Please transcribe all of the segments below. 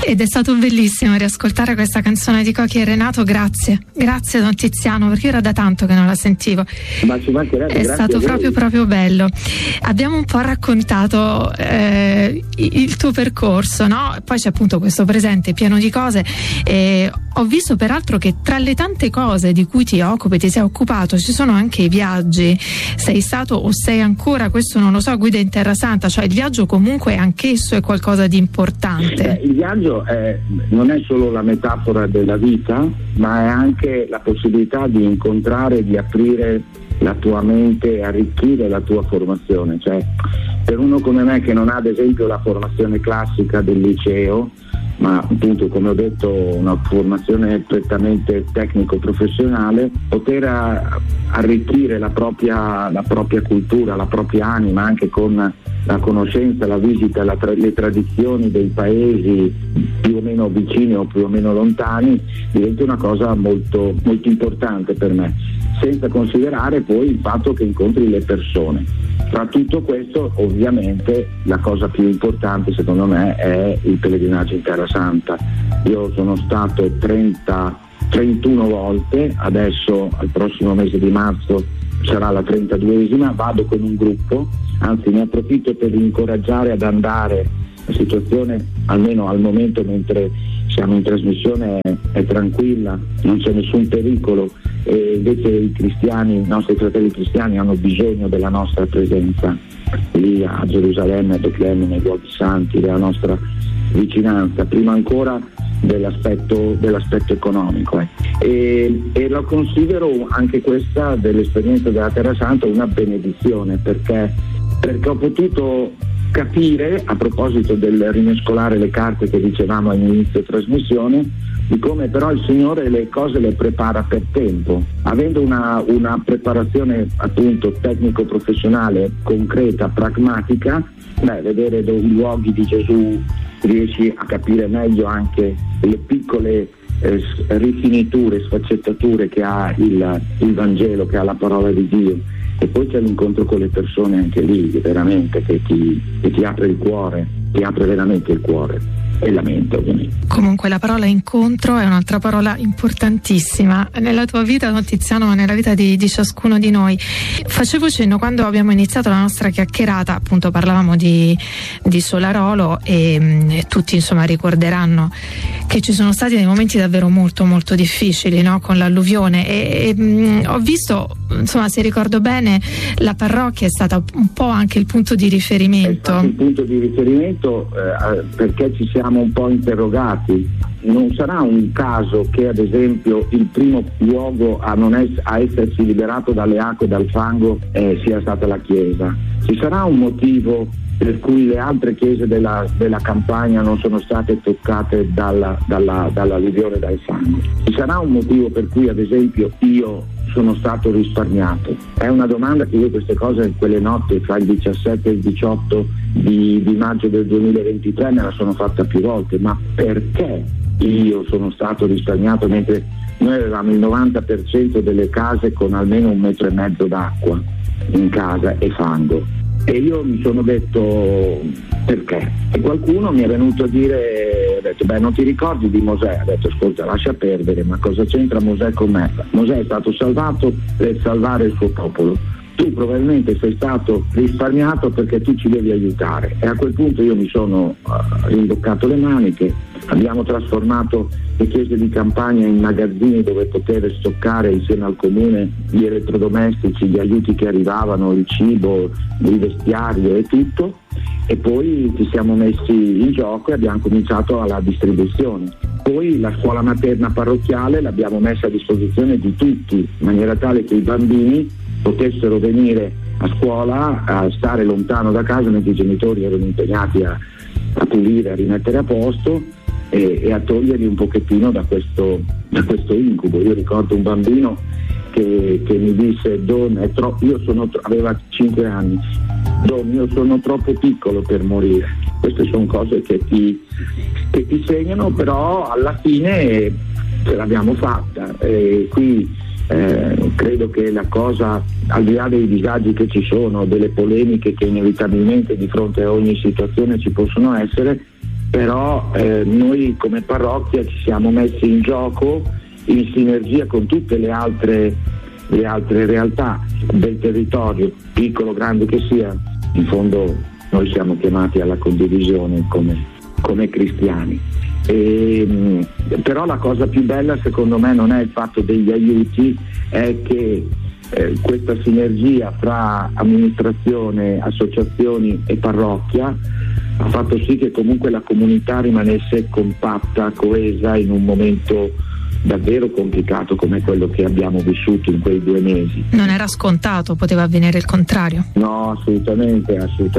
Ed è stato bellissimo riascoltare questa canzone di Cocchi e Renato, grazie Don Tiziano, perché era da tanto che non la sentivo. Ma ci mancherebbe, è stato proprio bello. Abbiamo un po' raccontato il tuo percorso, no? Poi c'è appunto questo presente pieno di cose. Ho visto peraltro che tra le tante cose di cui ti sei occupato, ci sono anche i viaggi. Sei stato o sei ancora, questo non lo so, guida in Terra Santa, cioè il viaggio comunque anch'esso è qualcosa di importante. Il viaggio non è solo la metafora della vita, ma è anche la possibilità di incontrare, di aprire la tua mente, arricchire la tua formazione. Cioè, per uno come me che non ha ad esempio la formazione classica del liceo, ma appunto, come ho detto, una formazione prettamente tecnico-professionale, poter arricchire la propria cultura, la propria anima, anche con la conoscenza, la visita, le tradizioni dei paesi più o meno vicini o più o meno lontani, diventa una cosa molto, molto importante per me, senza considerare poi il fatto che incontri le persone. Tra tutto questo, ovviamente, la cosa più importante secondo me è il pellegrinaggio in Terra Santa. Io sono stato 31 volte, adesso al prossimo mese di marzo sarà la 32esima, vado con un gruppo, anzi ne approfitto per incoraggiare ad andare. La situazione, almeno al momento mentre siamo in trasmissione, è tranquilla, non c'è nessun pericolo, e invece i nostri fratelli cristiani hanno bisogno della nostra presenza lì a Gerusalemme, a Betlemme, nei luoghi santi, della nostra vicinanza, prima ancora dell'aspetto economico. E lo considero anche questa dell'esperienza della Terra Santa una benedizione, perché ho potuto capire, a proposito del rimescolare le carte che dicevamo all'inizio trasmissione, di come però il Signore le cose le prepara per tempo. Avendo una preparazione appunto tecnico-professionale, concreta, pragmatica, vedere i luoghi di Gesù, riesci a capire meglio anche le piccole rifiniture, sfaccettature che ha il Vangelo, che ha la parola di Dio. E poi c'è l'incontro con le persone anche lì, veramente, che ti apre il cuore, ti apre veramente il cuore e la mente, ovviamente. Comunque la parola incontro è un'altra parola importantissima nella tua vita, Don Tiziano, ma nella vita di ciascuno di noi. Facevo cenno quando abbiamo iniziato la nostra chiacchierata, appunto parlavamo di Solarolo e tutti insomma ricorderanno che ci sono stati dei momenti davvero molto molto difficili, no? Con l'alluvione e ho visto, insomma, se ricordo bene, la parrocchia è stata un po' anche il punto di riferimento. È stato il punto di riferimento perché ci siamo un po' interrogati. Non sarà un caso che ad esempio il primo luogo a essersi liberato dalle acque e dal fango sia stata la Chiesa. Ci sarà un motivo per cui le altre chiese della Campania non sono state toccate dall'alluvione, dal fango? Ci sarà un motivo per cui ad esempio io sono stato risparmiato? È una domanda che io queste cose quelle notti fra il 17 e il 18 di maggio del 2023 me la sono fatta più volte. Ma perché io sono stato risparmiato mentre noi avevamo il 90% delle case con almeno 1,5 metri d'acqua in casa e fango? E io mi sono detto perché? E qualcuno mi è venuto a dire, ha detto, non ti ricordi di Mosè? Ha detto, ascolta, lascia perdere, ma cosa c'entra Mosè con me? Mosè è stato salvato per salvare il suo popolo. Tu probabilmente sei stato risparmiato perché tu ci devi aiutare. E a quel punto io mi sono rimboccato le maniche, abbiamo trasformato le chiese di campagna in magazzini dove poter stoccare insieme al comune gli elettrodomestici, gli aiuti che arrivavano, il cibo, il vestiario e tutto, e poi ci siamo messi in gioco e abbiamo cominciato alla distribuzione. Poi la scuola materna parrocchiale l'abbiamo messa a disposizione di tutti, in maniera tale che i bambini potessero venire a scuola, a stare lontano da casa mentre i genitori erano impegnati a pulire, a rimettere a posto e a toglierli un pochettino da questo incubo. Io ricordo un bambino che mi disse, Don, aveva 5 anni, Don, io sono troppo piccolo per morire. Queste sono cose che ti segnano, però alla fine ce l'abbiamo fatta. E qui credo che la cosa, al di là dei disagi che ci sono, delle polemiche che inevitabilmente di fronte a ogni situazione ci possono essere, però noi come parrocchia ci siamo messi in gioco in sinergia con tutte le altre realtà del territorio, piccolo o grande che sia. In fondo noi siamo chiamati alla condivisione come cristiani. Però la cosa più bella secondo me non è il fatto degli aiuti, è che questa sinergia fra amministrazione, associazioni e parrocchia ha fatto sì che comunque la comunità rimanesse compatta, coesa in un momento davvero complicato come quello che abbiamo vissuto in quei 2 mesi. Non era scontato, poteva avvenire il contrario. No, assolutamente.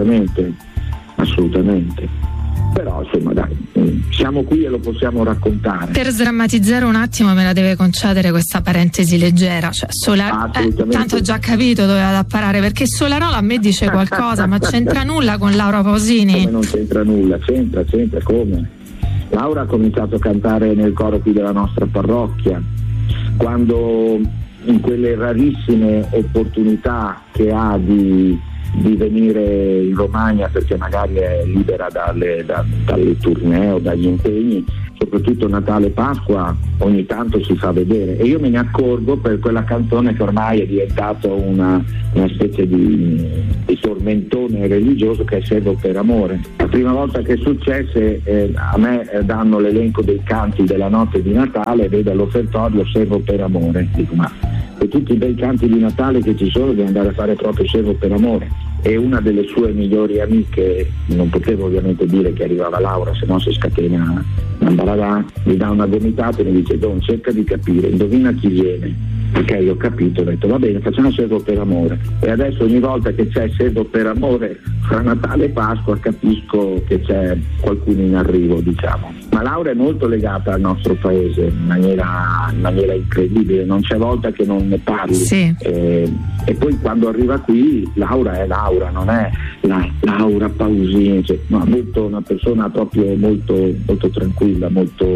Però insomma dai, siamo qui e lo possiamo raccontare. Per sdrammatizzare un attimo me la deve concedere questa parentesi leggera, cioè tanto ho già capito dove vado a parare, perché Solarola a me dice qualcosa ma c'entra nulla con Laura Pausini. Come non c'entra nulla? C'entra come? Laura ha cominciato a cantare nel coro qui della nostra parrocchia, quando in quelle rarissime opportunità che ha di venire in Romagna, perché magari è libera dalle tournée o dagli impegni, soprattutto Natale e Pasqua ogni tanto si fa vedere, e io me ne accorgo per quella canzone che ormai è diventato una specie di tormentone religioso, che è Servo per amore. La prima volta che successe a me danno l'elenco dei canti della notte di Natale, vedo all'offertorio Servo per amore, dico ma per tutti i bei canti di Natale che ci sono devo andare a fare proprio Servo per amore. E una delle sue migliori amiche, non potevo ovviamente dire che arrivava Laura, se no si scatena una baradà, mi dà una gomitata e mi dice Don, cerca di capire, indovina chi viene. Ok, ho capito, ho detto va bene, facciamo Servo per amore. E adesso ogni volta che c'è Servo per amore fra Natale e Pasqua capisco che c'è qualcuno in arrivo, diciamo. Ma Laura è molto legata al nostro paese in maniera incredibile, non c'è volta che non ne parli. Sì. E poi quando arriva qui Laura è Laura, non è la Laura Pausini, cioè, ma molto una persona proprio molto, molto tranquilla,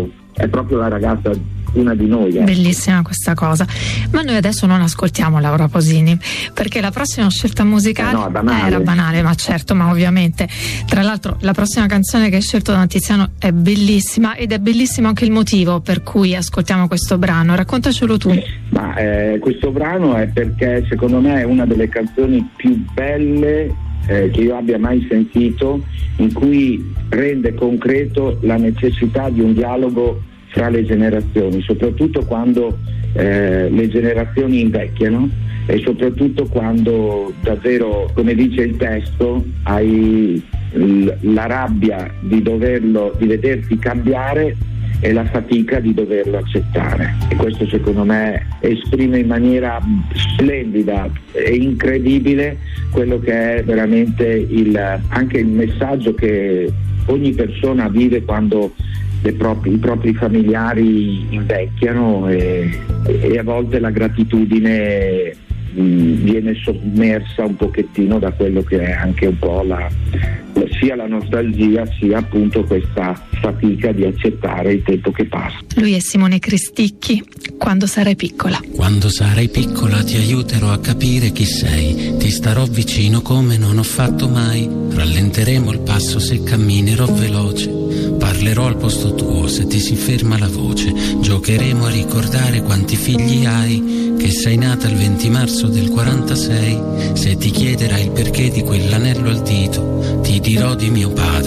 è proprio la ragazza, una di noi. Bellissima questa cosa. Ma noi adesso non ascoltiamo Laura Pausini, perché la prossima scelta musicale era banale, ma certo, ma ovviamente. Tra l'altro la prossima canzone che hai scelto da Tiziano è bellissima, ed è bellissimo anche il motivo per cui ascoltiamo questo brano. Raccontacelo tu. Ma questo brano è perché secondo me è una delle canzoni più belle che io abbia mai sentito, in cui rende concreto la necessità di un dialogo fra le generazioni, soprattutto quando le generazioni invecchiano, e soprattutto quando davvero, come dice il testo, hai la rabbia di vederti cambiare e la fatica di doverlo accettare. E questo secondo me esprime in maniera splendida e incredibile quello che è veramente anche il messaggio che ogni persona vive quando i propri familiari invecchiano, e a volte la gratitudine viene sommersa un pochettino da quello che è anche un po' sia la nostalgia, sia appunto questa fatica di accettare il tempo che passa. Lui è Simone Cristicchi. Quando sarai piccola. Quando sarai piccola ti aiuterò a capire chi sei, ti starò vicino come non ho fatto mai, rallenteremo il passo se camminerò veloce, parlerò al posto tuo se ti si ferma la voce, giocheremo a ricordare quanti figli hai, che sei nata il 20 marzo del 46, se ti chiederai il perché di quell'anello al dito, ti dirò di mio padre